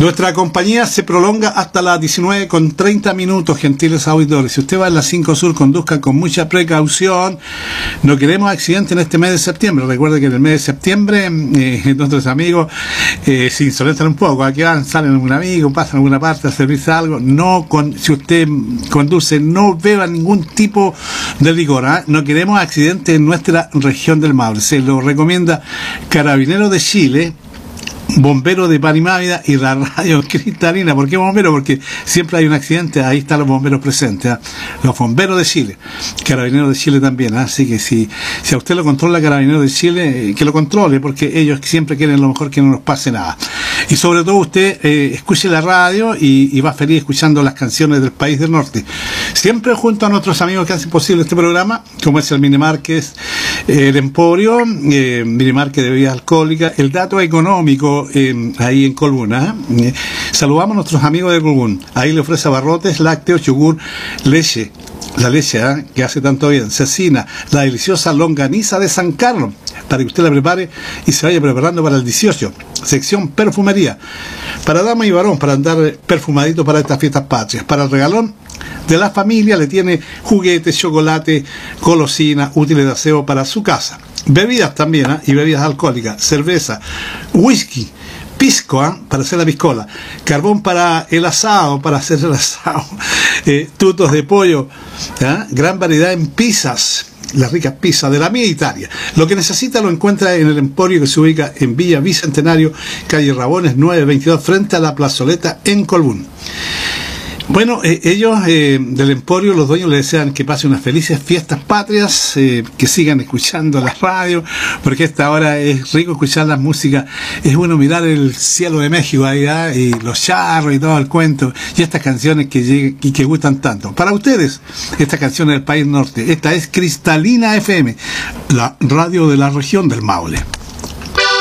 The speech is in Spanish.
Nuestra compañía se prolonga hasta las 19:30, gentiles auditores. Si usted va en la 5 Sur, conduzca con mucha precaución. No queremos accidentes en este mes de septiembre. Recuerde que en el mes de septiembre nuestros amigos se insolentan un poco. Aquí van, salen algún amigo, pasan a alguna parte a servirse algo. Si usted conduce, no beba ningún tipo de licor. No queremos accidentes en nuestra región del Maule. Se lo recomienda Carabineros de Chile, Bomberos de Panimávida y la Radio Cristalina. ¿Por qué bomberos? Porque siempre hay un accidente, ahí están los bomberos presentes, los bomberos de Chile, Carabineros de Chile también. Así que si a usted lo controla Carabineros de Chile, que lo controle, porque ellos siempre quieren lo mejor, que no nos pase nada. Y sobre todo usted escuche la radio y va feliz escuchando las canciones del país del norte, siempre junto a nuestros amigos que hacen posible este programa, como es el Minimarket, el Emporio, Minimarket de bebidas alcohólicas, el dato económico ahí en Colbún. Saludamos a nuestros amigos de Colbún. Ahí le ofrece abarrotes, lácteos, yogur, leche, la leche que hace tanto bien, cecina, la deliciosa longaniza de San Carlos, para que usted la prepare y se vaya preparando para el 18. Sección perfumería, para dama y varón, para andar perfumadito para estas fiestas patrias. Para el regalón de la familia le tiene juguetes, chocolate, golosina, útiles de aseo para su casa. Bebidas también, y bebidas alcohólicas, cerveza, whisky, pisco, para hacer la piscola, carbón para el asado, para hacer el asado, tutos de pollo, gran variedad en pizzas, las ricas pizzas de la mía Italia. Lo que necesita lo encuentra en el Emporio, que se ubica en Villa Bicentenario, calle Rabones 922, frente a la plazoleta en Colbún. Bueno, ellos del Emporio, los dueños, le desean que pasen unas felices fiestas patrias, que sigan escuchando la radio, porque a esta hora es rico escuchar la música, es bueno mirar el cielo de México ahí, y los charros y todo el cuento, y estas canciones que gustan tanto. Para ustedes, esta canción del país norte, esta es Cristalina FM, la radio de la región del Maule.